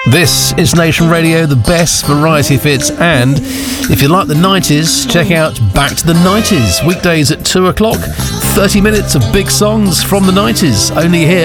This is Nation Radio, the best variety hits, and if you like the 90s, check out Back to the 90s, weekdays at 2 o'clock. 30 minutes of big songs from the 90s, only here